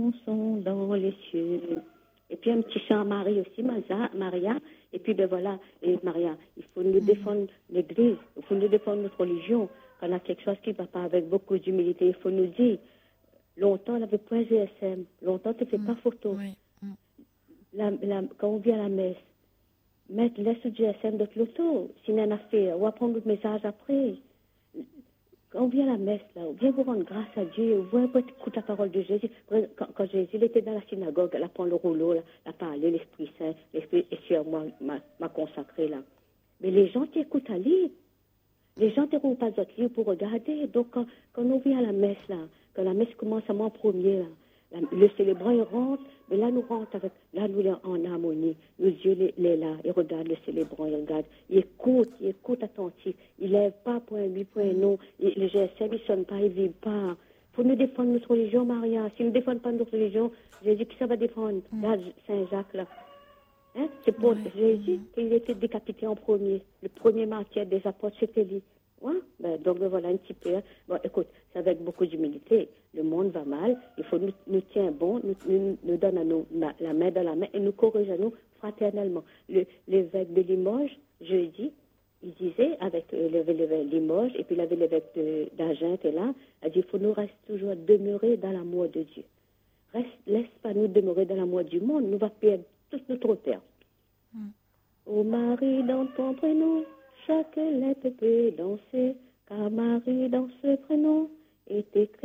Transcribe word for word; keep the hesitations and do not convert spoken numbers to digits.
sont dans les cieux. Et puis un petit chant à Marie aussi, Maria. Et puis ben voilà, et Maria, il faut nous défendre l'Église, il faut nous défendre notre religion. Quand on a quelque chose qui ne va pas avec beaucoup d'humilité, il faut nous dire. Longtemps, on n'avait pas G S M. Longtemps, tu ne fais pas photo. Oui. La, la, quand on vient à la messe, mettre laisse le G S M de l'auto. Si on a une affaire, on va prendre notre message après. Quand on vient à la messe, là, on vient vous rendre grâce à Dieu, on vient écouter la parole de Jésus. Quand, quand Jésus il était dans la synagogue, elle a pris le rouleau, là, elle a parlé, l'Esprit Saint, l'Esprit est sur moi, m'a consacré là. Mais les gens t'écoutent à lire. Les gens ne trouvent pas d'autres livres pour regarder. Donc, quand, quand on vient à la messe, là, quand la messe commence à moi en premier, là, la, le célébrant, il rentre, mais là, nous rentre avec, là, nous, en harmonie. Nos yeux, les, les là, il regarde le célébrant, il regarde, il écoute, il écoute attentif. Il lève pas point lui, point non. Il, le G S M, il sonne pas, il vibre pas. Il faut nous défendre notre religion, Maria. Si nous ne défendons pas notre religion, Jésus, qui ça va défendre? Mm. Là, Saint-Jacques, là. Hein? C'est pour oui. Jésus qu'il était décapité en premier. Le premier martyr des apôtres, c'était lui. Ouais? Ben, donc voilà un petit peu. Hein. Bon, écoute, c'est avec beaucoup d'humilité. Le monde va mal. Il faut nous, nous tenir bon, nous, nous, nous donner à nous la, la main dans la main et nous corriger à nous fraternellement. Le, l'évêque de Limoges, jeudi, il disait, avec euh, l'évêque de Limoges, et puis il avait l'évêque d'Agen, et là, il a dit, il faut nous rester toujours demeurer dans l'amour de Dieu. Reste, laisse pas nous demeurer dans l'amour du monde, nous va perdre tout notre terre. Mm. Ô Marie, dans ton prénom, chaque lettre peut danser, car Marie, dans ce prénom, est écrit.